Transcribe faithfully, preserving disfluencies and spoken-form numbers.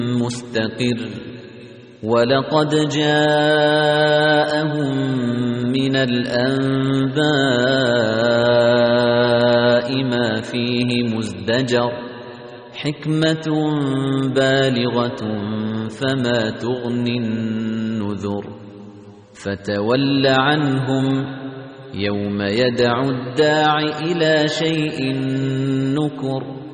مستقر ولقد جاءهم من الأنباء ما فيه مزدجر حكمة بالغة فما تغني النذر فتول عنهم يوم يدعو الداع إلى شيء نكر